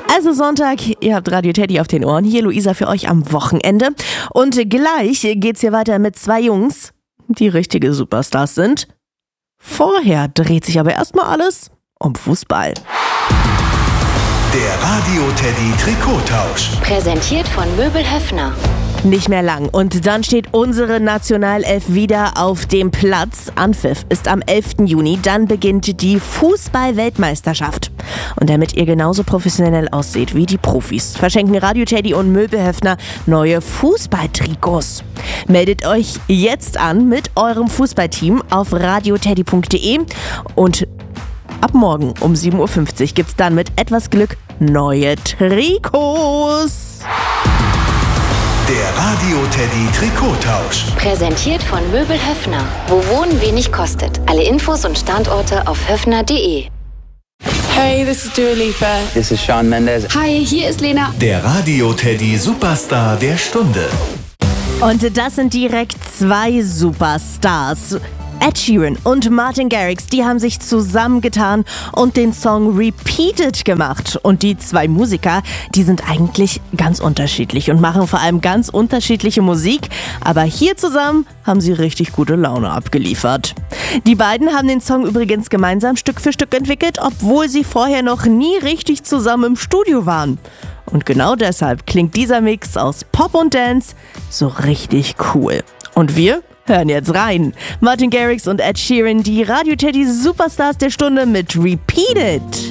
Also Sonntag, ihr habt Radio Teddy auf den Ohren. Hier Luisa für euch am Wochenende. Und gleich geht's hier weiter mit zwei Jungs, die richtige Superstars sind. Vorher dreht sich aber erstmal alles um Fußball. Der Radio Teddy Trikottausch. Präsentiert von Möbel Höffner. Nicht mehr lang und dann steht unsere Nationalelf wieder auf dem Platz. Anpfiff ist am 11. Juni, dann beginnt die Fußball-Weltmeisterschaft. Und damit ihr genauso professionell ausseht wie die Profis, verschenken Radio Teddy und Möbel Höffner neue Fußballtrikots. Meldet euch jetzt an mit eurem Fußballteam auf radioteddy.de und ab morgen um 7.50 Uhr gibt's dann mit etwas Glück neue Trikots. Der Radio Teddy Trikottausch. Präsentiert von Möbel Höffner. Wo Wohnen wenig kostet. Alle Infos und Standorte auf höffner.de. Hey, this is Dua Lipa. This is Shawn Mendes. Hi, hier ist Lena. Der Radio Teddy Superstar der Stunde. Und das sind direkt zwei Superstars. Ed Sheeran und Martin Garrix, die haben sich zusammengetan und den Song Repeated gemacht. Und die zwei Musiker, die sind eigentlich ganz unterschiedlich und machen vor allem ganz unterschiedliche Musik. Aber hier zusammen haben sie richtig gute Laune abgeliefert. Die beiden haben den Song übrigens gemeinsam Stück für Stück entwickelt, obwohl sie vorher noch nie richtig zusammen im Studio waren. Und genau deshalb klingt dieser Mix aus Pop und Dance so richtig cool. Und wir hören jetzt rein. Martin Garrix und Ed Sheeran, die Radio Teddy Superstars der Stunde mit Repeated.